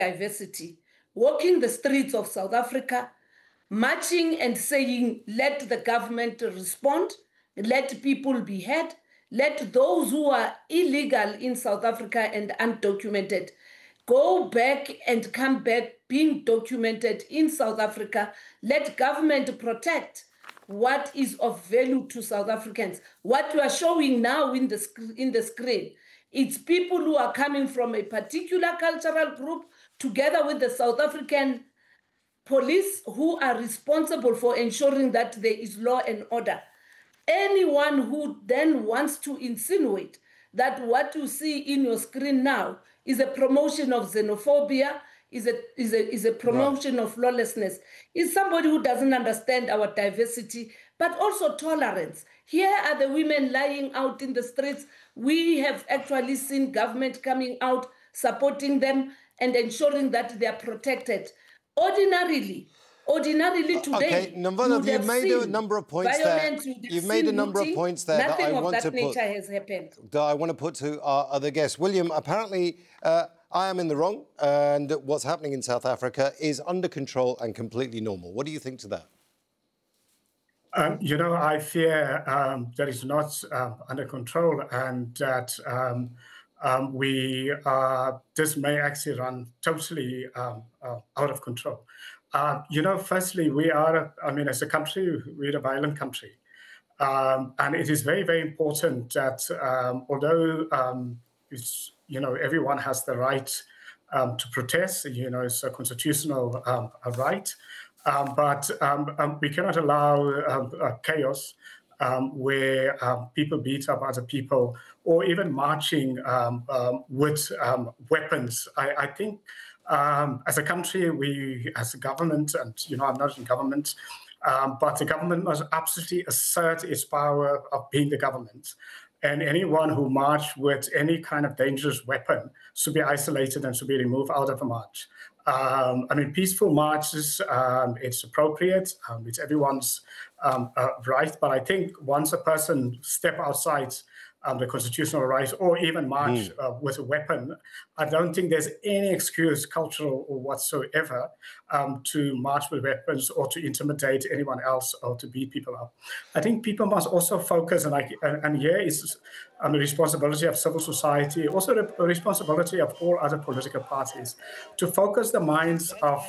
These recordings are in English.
diversity, walking the streets of South Africa, marching and saying, let the government respond, let people be heard, let those who are illegal in South Africa and undocumented go back and come back being documented in South Africa. Let government protect what is of value to South Africans. What we are showing now in the screen, it's people who are coming from a particular cultural group together with the South African police who are responsible for ensuring that there is law and order. Anyone who then wants to insinuate that what you see in your screen now is a promotion of xenophobia, is a promotion of lawlessness, is somebody who doesn't understand our diversity, but also tolerance. Here are the women lying out in the streets. We have actually seen government coming out, supporting them and ensuring that they are protected. Ordinarily today, okay, Nomvula, you've made a number of points there. You've made a number of points there that I want to put. Has happened. That I want to put to our other guests. William, apparently I am in the wrong, and what's happening in South Africa is under control and completely normal. What do you think to that? I fear that it's not under control, and that this may actually run totally out of control. Firstly, as a country, we're a violent country. And it is very, very important that although everyone has the right to protest, it's a constitutional right, but we cannot allow chaos where people beat up other people or even marching with weapons. I think as a country, as a government, and I'm not in government, but the government must absolutely assert its power of being the government. And anyone who marched with any kind of dangerous weapon should be isolated and should be removed out of the march. Peaceful marches, it's appropriate, it's everyone's right, but I think once a person step outside the constitutional right or even march with a weapon, I don't think there's any excuse, cultural or whatsoever, to march with weapons or to intimidate anyone else or to beat people up. I think people must also focus, and here is the responsibility of civil society, also the responsibility of all other political parties, to focus the minds of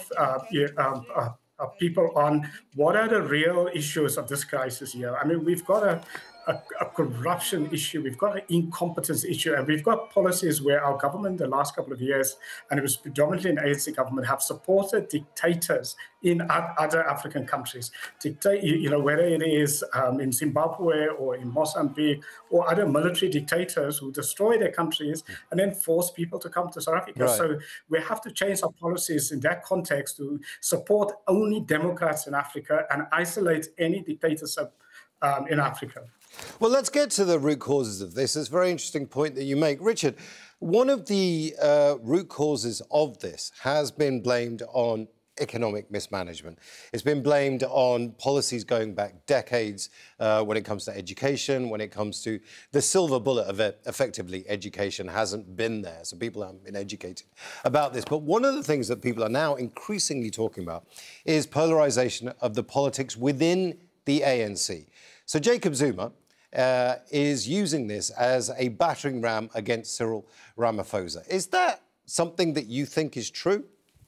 people on what are the real issues of this crisis here. We've got a corruption issue, we've got an incompetence issue, and we've got policies where our government the last couple of years, and it was predominantly an ANC government, have supported dictators in other African countries. Whether it is in Zimbabwe or in Mozambique or other military dictators who destroy their countries and then force people to come to South Africa. Right. So we have to change our policies in that context to support only democrats in Africa and isolate any dictatorship in Africa. Well, let's get to the root causes of this. It's a very interesting point that you make. Richard, one of the root causes of this has been blamed on economic mismanagement. It's been blamed on policies going back decades when it comes to education, when it comes to the silver bullet of it. Effectively, education hasn't been there, so people haven't been educated about this. But one of the things that people are now increasingly talking about is polarisation of the politics within the ANC. So Jacob Zuma is using this as a battering ram against Cyril Ramaphosa. Is that something that you think is true?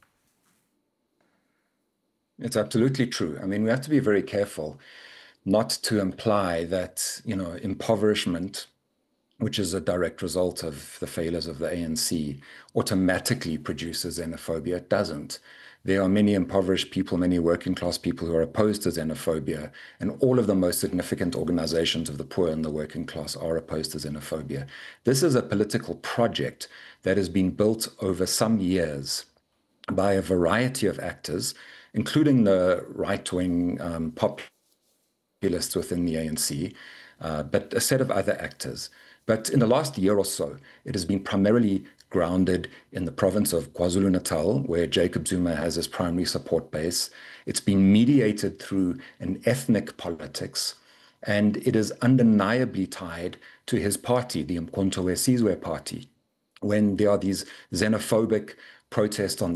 It's absolutely true. We have to be very careful not to imply that, impoverishment, which is a direct result of the failures of the ANC, automatically produces xenophobia. It doesn't. There are many impoverished people, many working class people who are opposed to xenophobia, and all of the most significant organizations of the poor and the working class are opposed to xenophobia. This is a political project that has been built over some years by a variety of actors, including the right-wing populists within the ANC, but a set of other actors. But in the last year or so, it has been primarily grounded in the province of KwaZulu-Natal, where Jacob Zuma has his primary support base. It's been mediated through an ethnic politics, and it is undeniably tied to his party, the Umkhonto we Sizwe party. When there are these xenophobic protests on